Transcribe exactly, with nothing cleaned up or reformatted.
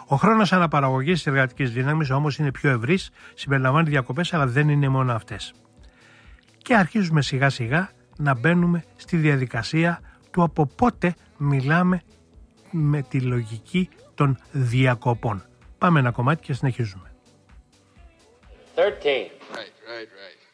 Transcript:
Ο χρόνος αναπαραγωγής της εργατικής δύναμης όμως είναι πιο ευρύς, συμπεριλαμβάνει διακοπές, αλλά δεν είναι μόνο αυτές. Και αρχίζουμε σιγά σιγά να μπαίνουμε στη διαδικασία του από πότε μιλάμε με τη λογική των διακοπών. Πάμε ένα κομμάτι και συνεχίζουμε. thirteen. Right, right, right.